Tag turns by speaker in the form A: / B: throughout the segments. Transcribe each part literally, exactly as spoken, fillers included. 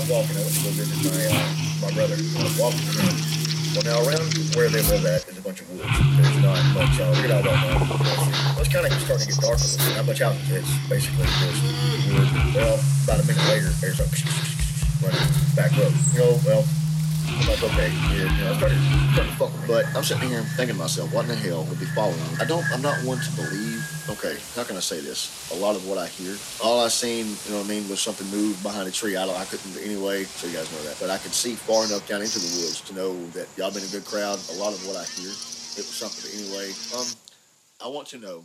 A: walking. I went to go visit my uh, my brother. I was walking around. Well, now around where they live at is a bunch of woods. There's not much. Uh, we get out all night. Well, it's kind of starting to get dark a little bit. Not much out. It's basically just wood. Well, about a minute later, there's a running back up. You know, well. I'm like, okay, yeah, you know, I started, started fucking, but I'm sitting here thinking to myself, what in the hell would be following me? I don't, I'm not one to believe, okay, how can I say this? A lot of what I hear, all I seen, you know what I mean, was something move behind a tree. I, I couldn't, anyway, so you guys know that, but I could see far enough down into the woods to know that y'all been a good crowd. A lot of what I hear, it was something, but anyway, um, I want to know.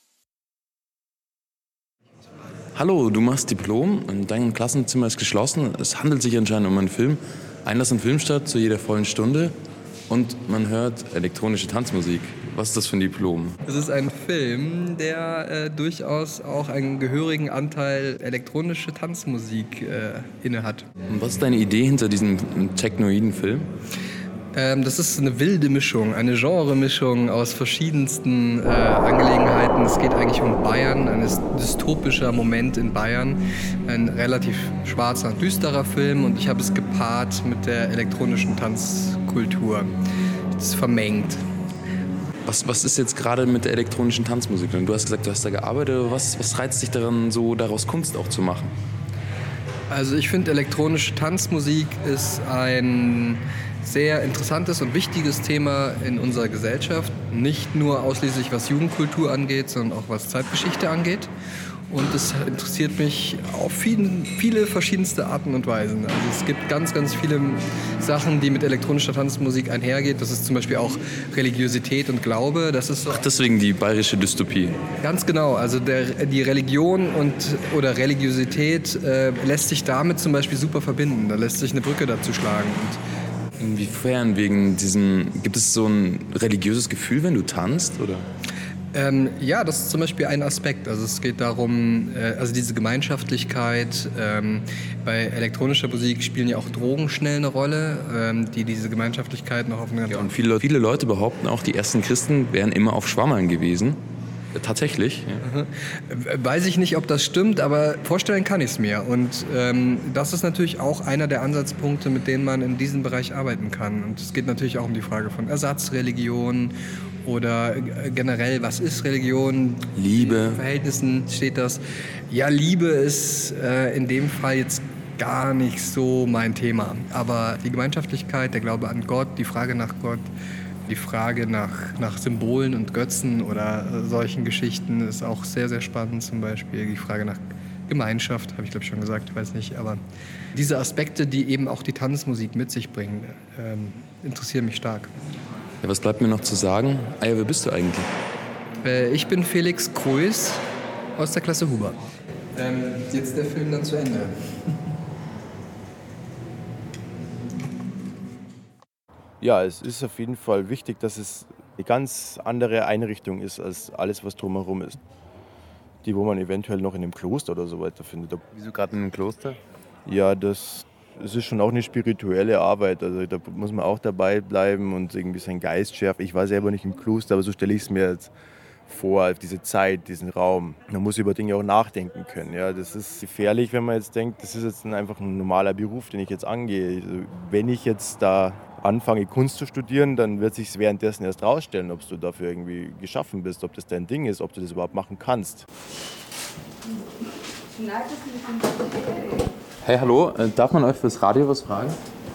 B: Hallo, du machst Diplom, dein Klassenzimmer ist geschlossen, es handelt sich anscheinend um einen Film. Einlass in Filmstadt zu jeder vollen Stunde und man hört elektronische Tanzmusik. Was ist das für ein Diplom?
C: Es ist ein Film, der äh, durchaus auch einen gehörigen Anteil elektronische Tanzmusik äh, innehat.
B: Und was ist deine Idee hinter diesem technoiden Film?
C: Ähm, das ist eine wilde Mischung, eine Genre-Mischung aus verschiedensten äh, Angelegenheiten. Es geht eigentlich um Bayern, ein dystopischer Moment in Bayern. Ein relativ schwarzer, düsterer Film und ich habe es gepaart mit der elektronischen Tanzkultur. Das ist vermengt.
B: Was, was ist jetzt gerade mit der elektronischen Tanzmusik? Du hast gesagt, du hast da gearbeitet. Was, was reizt dich daran, so daraus Kunst auch zu machen?
C: Also ich finde, elektronische Tanzmusik ist ein sehr interessantes und wichtiges Thema in unserer Gesellschaft. Nicht nur ausschließlich was Jugendkultur angeht, sondern auch was Zeitgeschichte angeht. Und es interessiert mich auf vielen, viele verschiedenste Arten und Weisen. Also es gibt ganz, ganz viele Sachen, die mit elektronischer Tanzmusik einhergeht. Das ist zum Beispiel auch Religiosität und Glaube. Das ist
B: Ach, deswegen die bayerische Dystopie.
C: Ganz genau. Also der, die Religion und, oder Religiosität äh, lässt sich damit zum Beispiel super verbinden. Da lässt sich eine Brücke dazu schlagen. Und
B: inwiefern wegen diesem, gibt es so ein religiöses Gefühl, wenn du tanzt, oder?
C: Ähm, ja, das ist zum Beispiel ein Aspekt. Also es geht darum, äh, also diese Gemeinschaftlichkeit. Ähm, bei elektronischer Musik spielen ja auch Drogen schnell eine Rolle, ähm, die diese Gemeinschaftlichkeit noch auf eine
B: Ja, und viele, viele Leute behaupten auch, die ersten Christen wären immer auf Schwammerln gewesen. Tatsächlich. Ja.
C: Weiß ich nicht, ob das stimmt, aber vorstellen kann ich es mir. Und ähm, das ist natürlich auch einer der Ansatzpunkte, mit denen man in diesem Bereich arbeiten kann. Und es geht natürlich auch um die Frage von Ersatzreligion oder generell, was ist Religion?
B: Liebe.
C: In Verhältnissen steht das. Ja, Liebe ist äh, in dem Fall jetzt gar nicht so mein Thema. Aber die Gemeinschaftlichkeit, der Glaube an Gott, die Frage nach Gott, die Frage nach, nach Symbolen und Götzen oder solchen Geschichten ist auch sehr, sehr spannend. Zum Beispiel die Frage nach Gemeinschaft, habe ich glaube ich schon gesagt, ich weiß nicht. Aber diese Aspekte, die eben auch die Tanzmusik mit sich bringen, ähm, interessieren mich stark.
B: Ja, was bleibt mir noch zu sagen? Ah ja, wer bist du eigentlich?
C: Äh, ich bin Felix Kruis aus der Klasse Huber. Ähm, jetzt der Film dann zu Ende.
D: Ja, es ist auf jeden Fall wichtig, dass es eine ganz andere Einrichtung ist als alles, was drumherum ist. Die, wo man eventuell noch in einem Kloster oder so weiter findet.
B: Wieso gerade in einem Kloster?
D: Ja, das, das ist schon auch eine spirituelle Arbeit. Also da muss man auch dabei bleiben und irgendwie seinen Geist schärfen. Ich war selber nicht im Kloster, aber so stelle ich es mir jetzt vor, diese Zeit, diesen Raum. Man muss über Dinge auch nachdenken können. Ja, das ist gefährlich, wenn man jetzt denkt, das ist jetzt einfach ein normaler Beruf, den ich jetzt angehe. Also wenn ich jetzt da anfange, Kunst zu studieren, dann wird sich währenddessen erst rausstellen, ob du dafür irgendwie geschaffen bist, ob das dein Ding ist, ob du das überhaupt machen kannst.
B: Hey, hallo, darf man euch fürs Radio was fragen?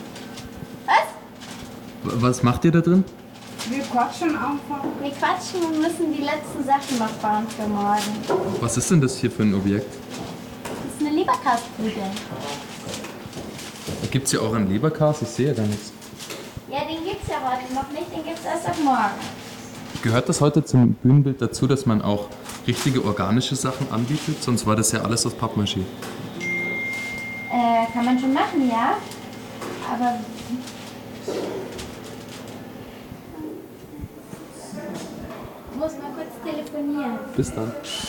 E: Was?
B: Was macht ihr da drin?
E: Wir quatschen einfach. Wir quatschen und müssen die letzten Sachen noch bauen für morgen.
B: Was ist denn das hier für ein Objekt?
E: Das ist eine Leberkastprügel.
B: Gibt es hier auch einen Leberkas? Ich sehe ja gar nichts.
E: Ja, den gibt's ja heute noch nicht, den gibt's erst ab morgen.
B: Gehört das heute zum Bühnenbild dazu, dass man auch richtige organische Sachen anbietet? Sonst war das ja alles aus Pappmaché.
E: Äh, kann man schon machen, ja. Aber... Ich muss mal kurz telefonieren.
B: Bis dann.